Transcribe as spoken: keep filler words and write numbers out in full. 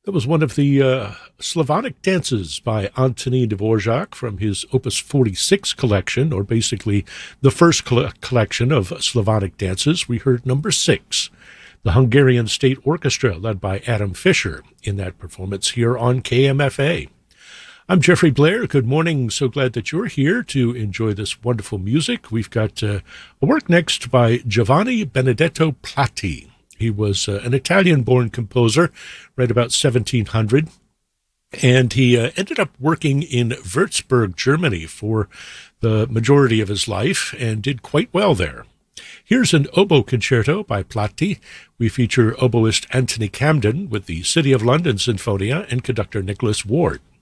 That was one of the uh, Slavonic dances by Antonín Dvorak from his Opus forty-six collection, or basically the first coll- collection of Slavonic dances. We heard number six, the Hungarian State Orchestra, led by Adam Fischer, in that performance here on K M F A. I'm Jeffrey Blair. Good morning. So glad that you're here to enjoy this wonderful music. We've got uh, a work next by Giovanni Benedetto Platti. He was uh, an Italian-born composer, right about seventeen hundred, and he uh, ended up working in Würzburg, Germany, for the majority of his life, and did quite well there. Here's an oboe concerto by Platti. We feature oboist Anthony Camden with the City of London Sinfonia and conductor Nicholas Ward.